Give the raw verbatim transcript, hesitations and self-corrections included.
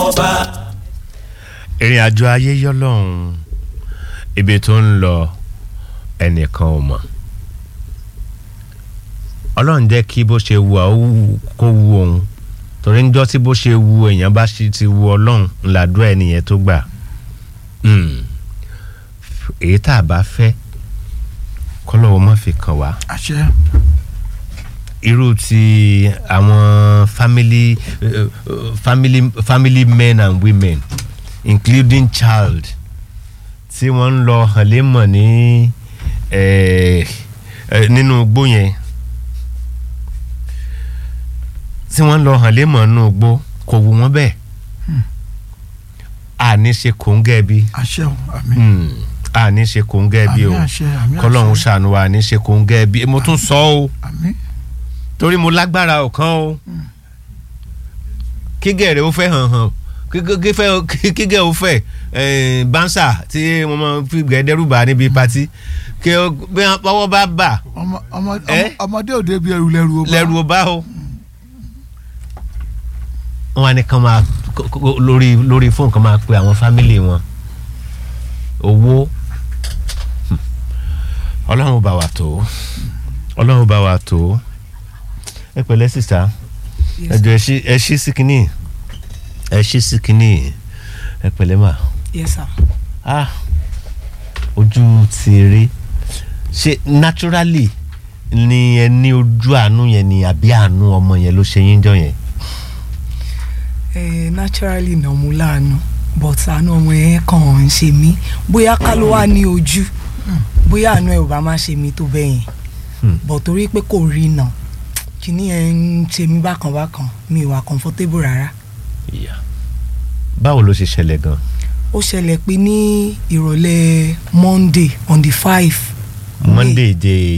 ọba. ìrìn àjò ayé yọlọ́run ibi tó ń lọ ẹnìkan ò mọ̀. ọlọ́run jẹ́ kí bó ṣe wù ọ́ kó wù òun torí níjọ́ tí bó ṣe wù èèyàn bá ṣe ti wù ọlọ́run ńlàdúrà ẹnìyẹn tó gbà. èyí tá a bá fẹ́ kọ́lọ́wọ́ má fi kàn wá. àṣẹ. irú ti àwọn family uh, family family men and women including child tí wọ́n ń lọ hàn lé mọ̀ ní nínú igbó yẹn tí wọ́n ń lọ hàn lé mọ̀ nínú igbó kò wù wọ́n bẹ́ẹ̀ àní ṣe kòńgẹ́ bí àṣẹ o àmín àní ṣe kòńgẹ́ bí o kọ́lọ́hún ṣàánú wa àní ṣe kòńgẹ́ bí mo tún sọ o àmín torí mo lágbára ọ̀kan o kígẹ̀rẹ̀ ó fẹ́ hàn hàn kígẹ̀ ó fẹ́ bánsà tí mo máa fi gẹ̀ẹ́dẹ́rùbà níbi patí kí ọwọ́ bá bà. ọmọdé òde bíi ẹrù lẹ́rù ọba. lẹ́rù ọba o. wọ́n wá ní kàn máa lórí lórí fóònù kan máa pe àwọn fámìlì wọn owó ọlọ́run bá wa tó ọlọ́run bá wa tó ẹ pẹ̀lẹ́ sísá ẹ jọ ẹ ṣí sí kínní ẹ ṣí sí kínní ẹ pẹ̀lẹ́ mà. yes sir. ah ojú ti rí ṣe naturally ni ẹ ní ojú àánú yẹn ni àbí àánú ọmọ yẹn ló ṣe yín jọ yẹn. Eh, naturally náà mo láàánú but àánú ọmọ yẹn kàn ń ṣe mí bóyá ká ló wà ní ojú bóyá àánú ẹ ò bá má ṣe mí tó bẹ́ẹ̀ yẹn but torí pé kò rí náà kìíní ẹ ń ṣe mí bákan bákan mi wà comfortable rárá. báwo ló ṣe ṣẹlẹ̀ gan. ó ṣẹlẹ̀ pé ní ìrọ̀lẹ́ monday on the five. monday the